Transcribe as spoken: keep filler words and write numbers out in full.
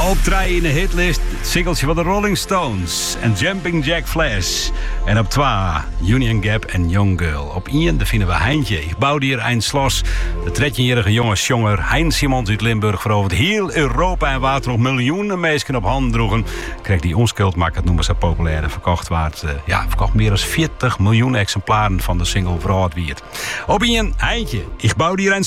Op drie in de hitlist, het singeltje van de Rolling Stones en Jumping Jack Flash. En op twee, Union Gap en Young Girl. Op één, daar vinden we Heintje. Ik bouwde hier een slos. De dertienjarige jongensjonger Hein Simons uit Limburg veroverd heel Europa en waar er nog miljoenen mensen op handen droegen. Kreeg die onschuld, maakt het noemen zo populair. En verkocht waard, uh, ja, verkocht meer dan veertig miljoen exemplaren van de single Vroad Wiert. Op één, Heintje. Ik bouwde hier een